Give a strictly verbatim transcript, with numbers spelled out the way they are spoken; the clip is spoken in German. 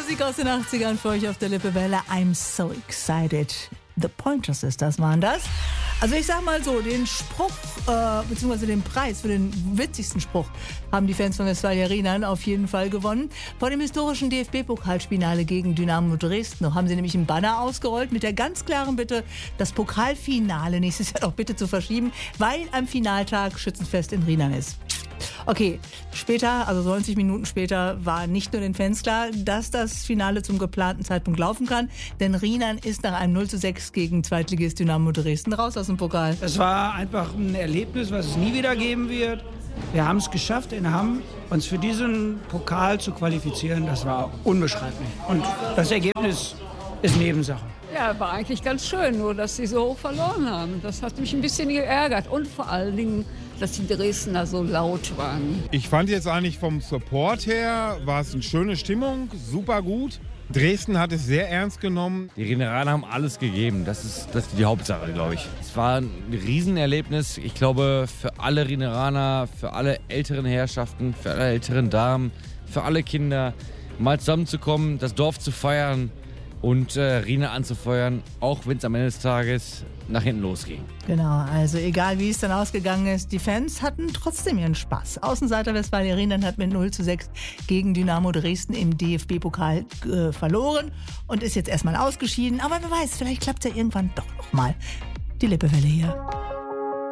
Musik aus den achtzigern für euch auf der Lippewelle. I'm so excited. The Pointer Sisters waren das. Also ich sag mal so, den Spruch, äh, beziehungsweise den Preis für den witzigsten Spruch haben die Fans von Westfalia Rheinland auf jeden Fall gewonnen. Vor dem historischen D F B-Pokalfinale gegen Dynamo Dresden haben sie nämlich einen Banner ausgerollt mit der ganz klaren Bitte, das Pokalfinale nächstes Jahr doch bitte zu verschieben, weil am Finaltag Schützenfest in Rheinland ist. Okay, später, also neunzig Minuten später, war nicht nur den Fans klar, dass das Finale zum geplanten Zeitpunkt laufen kann, denn Rheinland ist nach einem null zu sechs gegen Zweitligist Dynamo Dresden raus aus dem Pokal. Es war einfach ein Erlebnis, was es nie wieder geben wird. Wir haben es geschafft in Hamm, uns für diesen Pokal zu qualifizieren. Das war unbeschreiblich. Und das Ergebnis ist Nebensache. Ja, war eigentlich ganz schön, nur dass sie so hoch verloren haben. Das hat mich ein bisschen geärgert. Und vor allen Dingen, dass die Dresdner so laut waren. Ich fand jetzt eigentlich vom Support her, war es eine schöne Stimmung, super gut. Dresden hat es sehr ernst genommen. Die Rheneraner haben alles gegeben, das ist, das ist die Hauptsache, glaube ich. Es war ein Riesenerlebnis, ich glaube, für alle Rheneraner, für alle älteren Herrschaften, für alle älteren Damen, für alle Kinder, mal zusammenzukommen, das Dorf zu feiern und äh, Rheinland anzufeuern, auch wenn es am Ende des Tages nach hinten losging. Genau, also egal wie es dann ausgegangen ist, die Fans hatten trotzdem ihren Spaß. Außenseiter Westfalia Rheinland hat mit null zu sechs gegen Dynamo Dresden im D F B-Pokal äh, verloren und ist jetzt erstmal ausgeschieden. Aber wer weiß, vielleicht klappt es ja irgendwann doch noch mal. Die Lippewelle hier.